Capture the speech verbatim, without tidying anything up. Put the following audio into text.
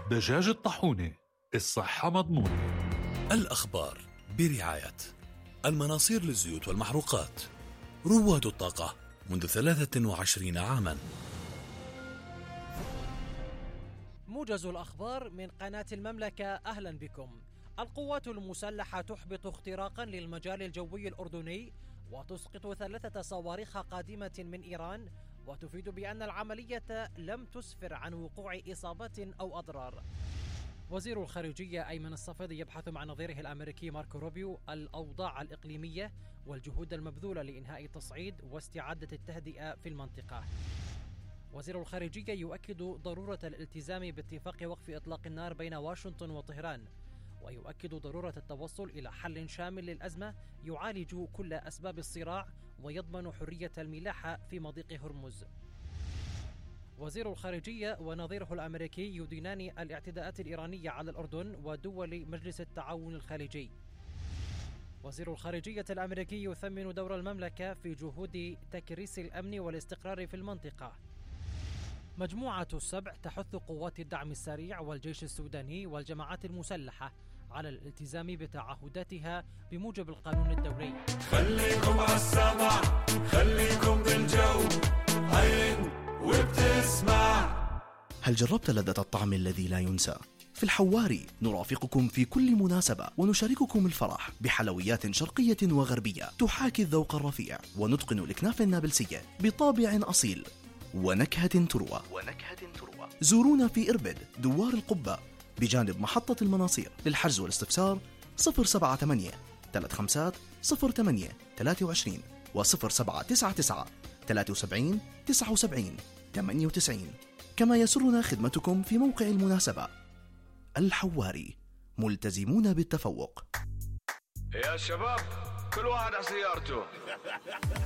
دجاج الطاحونة، الصحة مضمونة. الأخبار برعاية المناصير للزيوت والمحروقات، رواد الطاقة منذ ثلاثة وعشرين عاما. موجز الأخبار من قناة المملكة، أهلا بكم. القوات المسلحة تحبط اختراقا للمجال الجوي الأردني وتسقط ثلاثة صواريخ قادمة من إيران، وتفيد بأن العملية لم تسفر عن وقوع إصابات أو أضرار. وزير الخارجية أيمن الصفدي يبحث مع نظيره الأمريكي ماركو روبيو الأوضاع الإقليمية والجهود المبذولة لإنهاء التصعيد واستعادة التهدئة في المنطقة. وزير الخارجية يؤكد ضرورة الالتزام باتفاق وقف إطلاق النار بين واشنطن وطهران، ويؤكد ضرورة التوصل إلى حل شامل للأزمة يعالج كل أسباب الصراع ويضمن حرية الملاحة في مضيق هرمز. وزير الخارجية ونظيره الأمريكي يدينان الاعتداءات الإيرانية على الأردن ودول مجلس التعاون الخليجي. وزير الخارجية الأمريكي يثمن دور المملكة في جهود تكريس الأمن والاستقرار في المنطقة. مجموعة السبع تحث قوات الدعم السريع والجيش السوداني والجماعات المسلحة على الالتزام بتعهداتها بموجب القانون الدولي. خليكم على السمع، خليكم بالجو، عين وبتسمع. هل جربت لذة الطعم الذي لا ينسى؟ في الحواري نرافقكم في كل مناسبة ونشارككم الفرح بحلويات شرقية وغربية تحاكي الذوق الرفيع، ونتقن الأكناف النابلسية بطابع أصيل ونكهة تروى. ونكهة تروى. زورونا في إربد دوار القبة بجانب محطة المناصير. للحجز والاستفسار صفر سبعة ثمانية ثلاثة خمسة صفر ثمانية ثلاثة وعشرين وصفر سبعة تسعة تسعة ثلاثة سبعين تسعة وسبعين ثمانية وتسعين. كما يسرنا خدمتكم في موقع المناسبة. الحواري، ملتزمون بالتفوق. يا شباب كل واحد على سيارته.